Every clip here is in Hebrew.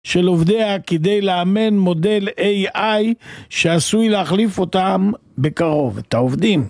של עובדיה כדי לאמן מודל AI שעשוי להחליף אותם בקרוב, את העובדים.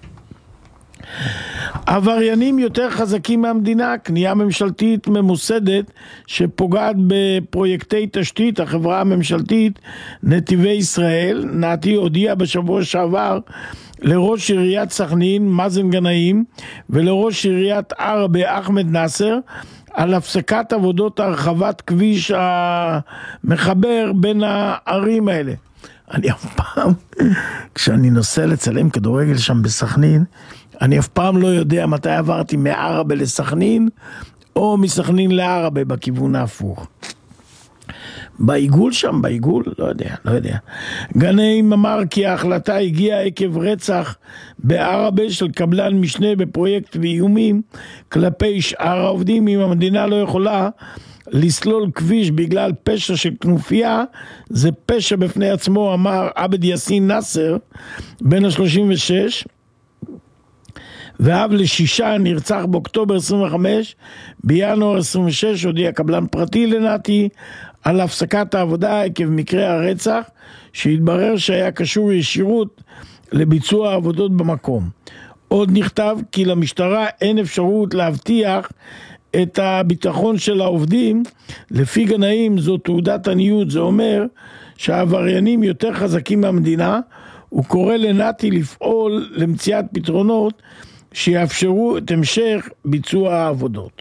עבריינים יותר חזקים מהמדינה, קנייה ממשלתית ממוסדת שפוגעת בפרויקטי תשתית. החברה הממשלתית נתיבי ישראל, נתי, הודיעה בשבוע שעבר לראש עיריית סכנין מאזן גנאים ולראש עיריית עראבה אחמד נאסר על הפסקת עבודות הרחבת כביש המחבר בין הערים האלה. אני אף פעם, כשאני נוסע לצלם כדורגל שם בסכנין, אני אף פעם לא יודע מתי עברתי מעראבה לסכנין, או מסכנין לעראבה בכיוון ההפוך. בעיגול שם, בעיגול, לא יודע. גנאים אמר כי ההחלטה הגיעה עקב רצח בעראבה של קבלן משנה בפרויקט ואיומים כלפי שאר העובדים. אם המדינה לא יכולה לסלול כביש בגלל פשע של כנופיה, זה פשע בפני עצמו, אמר עבד יאסין נאסר, בן ה-36, ואב ל6, נרצח באוקטובר 25, בינואר 26 הודיע קבלן פרטי לנתי על הפסקת העבודה עקב מקרה הרצח, שהתברר שהיה קשור ישירות לביצוע העבודות במקום. עוד נכתב כי למשטרה אין אפשרות להבטיח את הביטחון של העובדים. לפי גנאים זו תעודת עניות, זה אומר שהעבריינים יותר חזקים מהמדינה. הוא קורא לנתי לפעול למציאת פתרונות שיאפשרו את המשך ביצוע העבודות.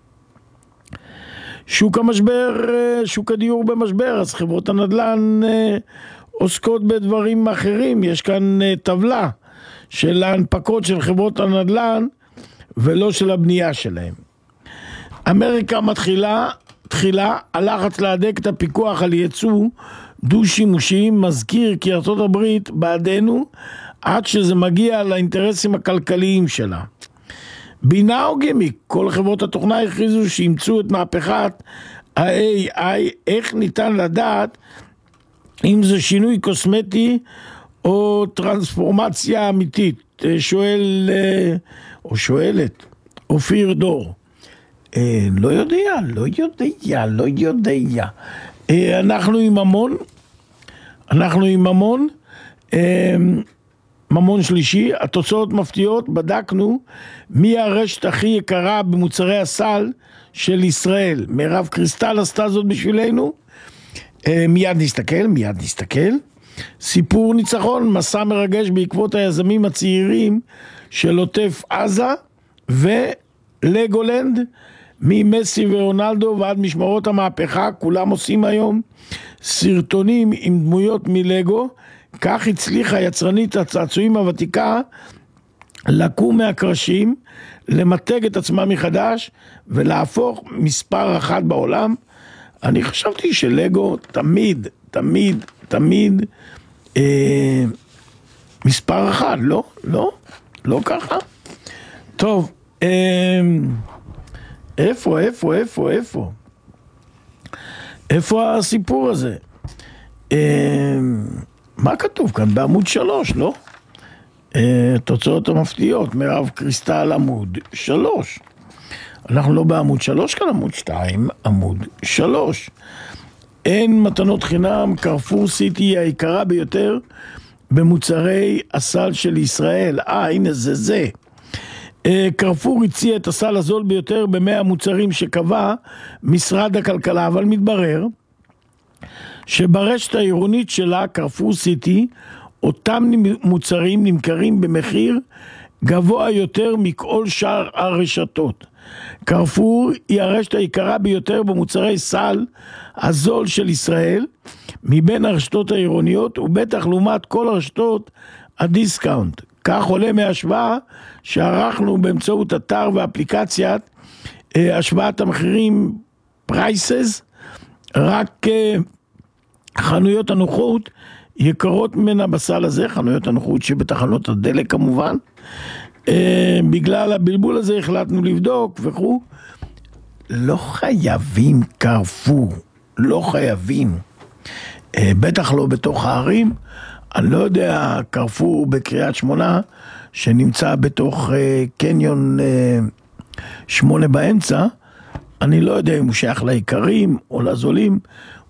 שוק המשבר, שוק הדיור במשבר, אז חברות הנדל"ן עוסקות בדברים אחרים. יש כאן טבלה של ההנפקות של חברות הנדל"ן ולא של הבנייה שלהם. אמריקה תחילה הלחץ להדק את הפיקוח על ייצוא דו-שימושיים, מזכיר כי ארצות הברית בעדנו עד שזה מגיע לאינטרסים הכלכליים שלה. בינה או גימיק, כל חברות התוכנה הכריזו שימצאו את מהפכת ה-AI. איך ניתן לדעת אם זה שינוי קוסמטי או טרנספורמציה אמיתית? שואל או שואלת אופיר דור. לא יודע. אנחנו עם ממון, ממון שלישי. התוצאות מפתיעות, בדקנו מי הרשת הכי יקרה במוצרי הסל של ישראל. מירב קריסטל עשתה זאת בשבילנו. מיד נסתכל. סיפור ניצחון, מסע מרגש בעקבות היזמים הצעירים של עוטף עזה ולגולנד, ממסי ורונלדו ועד משמרות המהפכה, כולם עושים היום סרטונים עם דמויות מלגו. כך הצליחה יצרנית הצעצועים הוותיקה לקום מהקרשים, למתג את עצמה מחדש ולהפוך מספר אחת בעולם. אני חשבתי שלגו תמיד מספר אחת, לא ככה. טוב, איפה הסיפור הזה? מה כתוב כאן? בעמוד 3, לא? תוצאות המפתיעות, מירב קריסטל עמוד 3. אנחנו לא בעמוד 3 כאן, עמוד 2, עמוד 3. אין מתנות חינם, קרפור סיטי היא היקרה ביותר במוצרי הסל של ישראל. הנה זה. קרפור הציע את הסל הזול ביותר ב100 המוצרים שקבע משרד הכלכלה, אבל מתברר שברשת העירונית שלה, קרפור סיטי, אותם מוצרים נמכרים במחיר גבוה יותר מכל שאר הרשתות. קרפור היא הרשת היקרה ביותר במוצרי סל הזול של ישראל מבין הרשתות העירוניות, ובטח לעומת כל הרשתות הדיסקאונט. כך עולה מהשוואה שערכנו באמצעות אתר ואפליקציית השוואת המחירים פרייסס. רק חנויות הנוחות יקרות ממנה בסל הזה, חנויות הנוחות שבתחנות הדלק כמובן. בגלל הבלבול הזה החלטנו לבדוק וכו'. לא חייבים קרפור, לא חייבים. בטח לא בתוך הערים. אני לא יודע, קרפור בקריית שמונה, שנמצא בתוך קניון 8 באמצע, אני לא יודע אם הוא שייך ליקרים או לזולים,